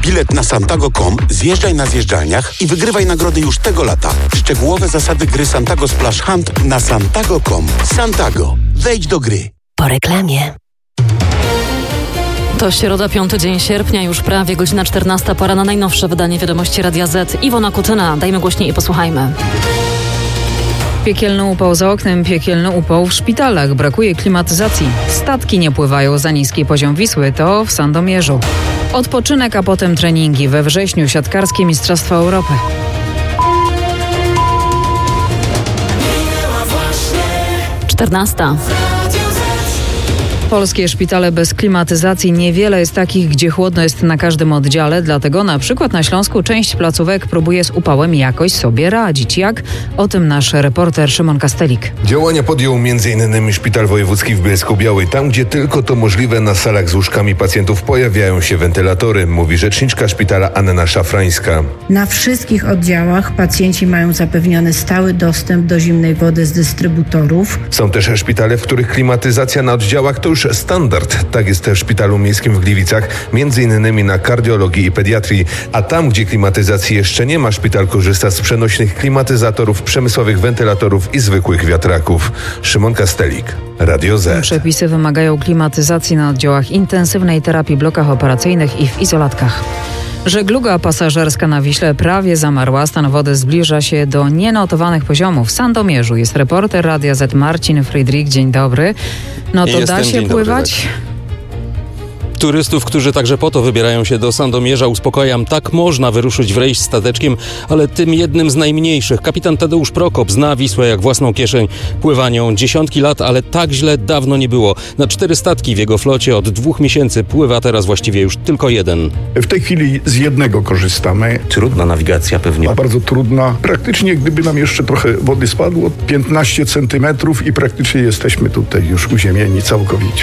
bilet na santago.com, zjeżdżaj na zjeżdżalniach i wygrywaj nagrody już tego lata. Szczegółowe zasady gry Santago Splash Hunt na santago.com. Santago. Wejdź do gry. Po reklamie. To środa, 5 dzień sierpnia, już prawie godzina 14. Pora na najnowsze wydanie Wiadomości Radia Z. Iwona Kutyna, dajmy głośniej i posłuchajmy. Piekielny upał za oknem, piekielny upał w szpitalach. Brakuje klimatyzacji. Statki nie pływają za niski poziom Wisły, to w Sandomierzu. Odpoczynek, a potem treningi. We wrześniu siatkarskie Mistrzostwa Europy. Polskie szpitale bez klimatyzacji. Niewiele jest takich, gdzie chłodno jest na każdym oddziale, dlatego na przykład na Śląsku część placówek próbuje z upałem jakoś sobie radzić. Jak? O tym nasz reporter Szymon Kastelik. Działania podjął m.in. Szpital Wojewódzki w Bielsku-Białej. Tam, gdzie tylko to możliwe, na salach z łóżkami pacjentów pojawiają się wentylatory, mówi rzeczniczka szpitala Anna Szafrańska. Na wszystkich oddziałach pacjenci mają zapewniony stały dostęp do zimnej wody z dystrybutorów. Są też szpitale, w których klimatyzacja na oddziałach to już standard. Tak jest w Szpitalu Miejskim w Gliwicach, m.in. na kardiologii i pediatrii. A tam, gdzie klimatyzacji jeszcze nie ma, szpital korzysta z przenośnych klimatyzatorów, przemysłowych wentylatorów i zwykłych wiatraków. Szymon Kastelik, Radio Z. Przepisy wymagają klimatyzacji na oddziałach intensywnej terapii, blokach operacyjnych i w izolatkach. Żegluga pasażerska na Wiśle prawie zamarła. Stan wody zbliża się do nienotowanych poziomów. W Sandomierzu jest reporter Radia Z Marcin Friedrich. Dzień dobry. No to da się pływać? Turystów, którzy także po to wybierają się do Sandomierza, uspokajam, tak można wyruszyć w rejs stateczkiem, ale tym jednym z najmniejszych. Kapitan Tadeusz Prokop zna Wisłę jak własną kieszeń. Pływa nią dziesiątki lat, ale tak źle dawno nie było. Na 4 statki w jego flocie od 2 miesięcy pływa teraz właściwie już tylko jeden. W tej chwili z jednego korzystamy. Trudna nawigacja pewnie. Bardzo trudna. Praktycznie gdyby nam jeszcze trochę wody spadło, 15 centymetrów i praktycznie jesteśmy tutaj już uziemieni całkowicie.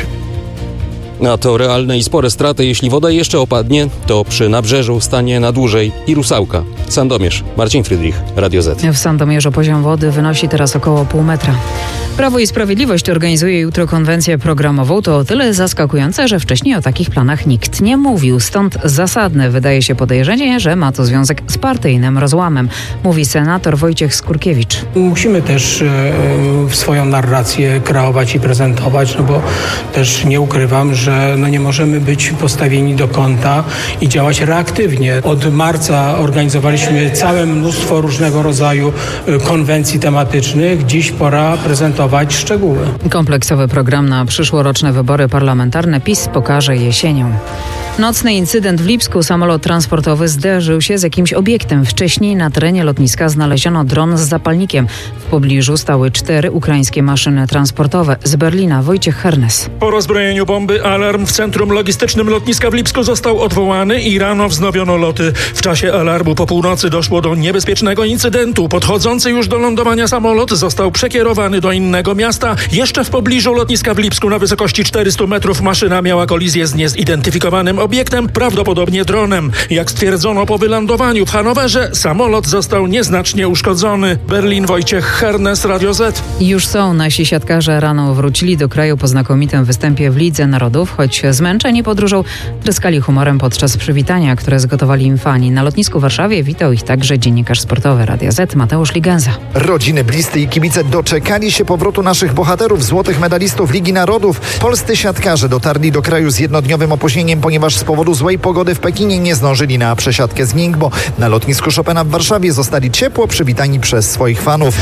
A to realne i spore straty. Jeśli woda jeszcze opadnie, to przy nabrzeżu stanie na dłużej i Rusałka. Sandomierz, Marcin Friedrich, Radio Z. W Sandomierzu poziom wody wynosi teraz około pół metra. Prawo i Sprawiedliwość organizuje jutro konwencję programową. To o tyle zaskakujące, że wcześniej o takich planach nikt nie mówił. Stąd zasadne wydaje się podejrzenie, że ma to związek z partyjnym rozłamem, mówi senator Wojciech Skurkiewicz. Musimy też swoją narrację kreować i prezentować, no bo też nie ukrywam, że nie możemy być postawieni do kąta i działać reaktywnie. Od marca organizowaliśmy całe mnóstwo różnego rodzaju konwencji tematycznych. Dziś pora prezentować szczegóły. Kompleksowy program na przyszłoroczne wybory parlamentarne PiS pokaże jesienią. Nocny incydent w Lipsku. Samolot transportowy zderzył się z jakimś obiektem. Wcześniej na terenie lotniska znaleziono dron z zapalnikiem. W pobliżu stały 4 ukraińskie maszyny transportowe. Z Berlina Wojciech Hernes. Po rozbrojeniu bomby alarm w centrum logistycznym lotniska w Lipsku został odwołany i rano wznowiono loty. W czasie alarmu po północy doszło do niebezpiecznego incydentu. Podchodzący już do lądowania samolot został przekierowany do innego miasta. Jeszcze w pobliżu lotniska w Lipsku na wysokości 400 metrów maszyna miała kolizję z niezidentyfikowanym obiektem, prawdopodobnie dronem. Jak stwierdzono po wylądowaniu w Hanowerze, samolot został nieznacznie uszkodzony. Berlin, Wojciech Hernes, Radio Z. Już są nasi siatkarze. Rano wrócili do kraju po znakomitym występie w Lidze Narodów. Choć zmęczeni podróżą, tryskali humorem podczas przywitania, które zgotowali im fani. Na lotnisku w Warszawie witał ich także dziennikarz sportowy Radia Z Mateusz Ligenza. Rodziny, bliscy i kibice doczekali się powrotu naszych bohaterów, złotych medalistów Ligi Narodów. Polscy siatkarze dotarli do kraju z jednodniowym opóźnieniem, ponieważ z powodu złej pogody w Pekinie nie zdążyli na przesiadkę z Ningbo. Na lotnisku Chopina w Warszawie zostali ciepło przywitani przez swoich fanów.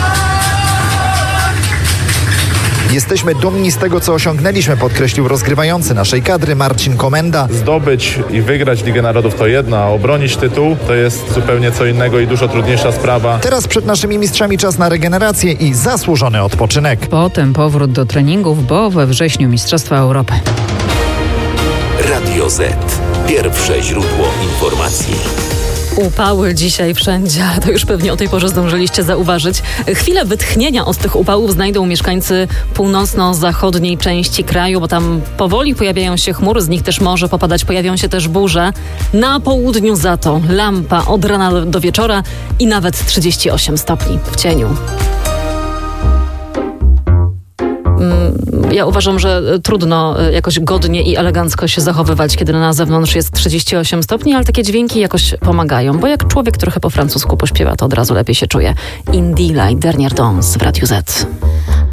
Jesteśmy dumni z tego, co osiągnęliśmy, podkreślił rozgrywający naszej kadry Marcin Komenda. Zdobyć i wygrać Ligę Narodów to jedno, a obronić tytuł to jest zupełnie co innego i dużo trudniejsza sprawa. Teraz przed naszymi mistrzami czas na regenerację i zasłużony odpoczynek. Potem powrót do treningów, bo we wrześniu Mistrzostwa Europy. Radio Z. Pierwsze źródło informacji. Upały dzisiaj wszędzie, to już pewnie o tej porze zdążyliście zauważyć. Chwilę wytchnienia od tych upałów znajdą mieszkańcy północno-zachodniej części kraju, bo tam powoli pojawiają się chmury, z nich też może popadać, pojawią się też burze. Na południu za to lampa od rana do wieczora i nawet 38 stopni w cieniu. Ja uważam, że trudno jakoś godnie i elegancko się zachowywać, kiedy na zewnątrz jest 38 stopni, ale takie dźwięki jakoś pomagają, bo jak człowiek trochę po francusku pośpiewa, to od razu lepiej się czuje. Indy Light, Dernière Danse w Radiu Z.